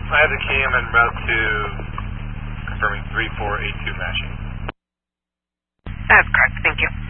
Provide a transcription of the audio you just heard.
I have the key. I'm en route to confirming 3482 matching. That's correct. Thank you.